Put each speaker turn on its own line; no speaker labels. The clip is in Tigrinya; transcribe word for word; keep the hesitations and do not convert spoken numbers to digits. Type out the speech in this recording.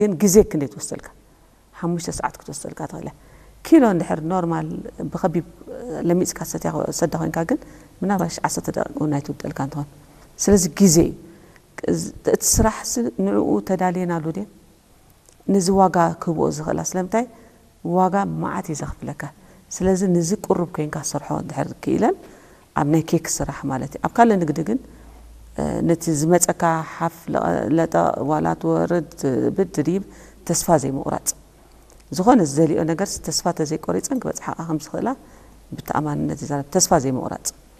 ግን ግዜ ክንደይ ትወስደልካ ሓሙሽተ ሰዓት ክትወስደልካ ትኽእል ኪሎ እንድሕር ኖርማል ብኸቢብ ለሚፅካ ሰትያ ሰዳ ኮይንካ ግን ምናልባሽ ዓሰርተ ደቂቃ ናይ ትውደልካ እንትኾን ስለዚ ግዜ እቲ ስራሕ ንዕኡ ተዳልየናሉ ድዩ ነዚ ዋጋ ክህብኦ ዝኽእላ ስለምንታይ ዋጋ መዓት እዩ ዘኽፍለካ ስለዚ ነዚ ቁሩብ ኮይንካ ሰርሖ እንድሕር ክኢለን ኣብ ናይ ኬክ ስራሕ ማለት እዩ ኣብ ካልእ ንግዲ ግን ነቲ ዝመፀካ ሓፍ ለጠ ዋላት ወርድ ብድሪብ ተስፋ ዘይምቑራፅ ዝኾነ ዝደልዮ ነገር ተስፋ ተዘይቆሪፀን ክበፅሓ ከም ዝኽእላ ብተኣማንነት ይዛረብ ተስፋ ዘይምቑራፅ